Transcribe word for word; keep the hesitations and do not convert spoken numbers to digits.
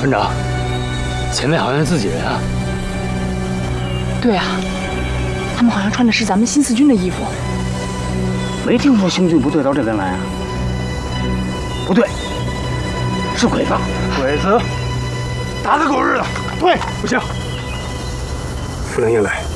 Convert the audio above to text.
团长，前面好像是自己人啊。 对啊，他们好像穿的是咱们新四军的衣服。 没听说星军部队到这边来啊？不对，是鬼子。 鬼子，打死狗日的！ 对， 不行，不能硬来。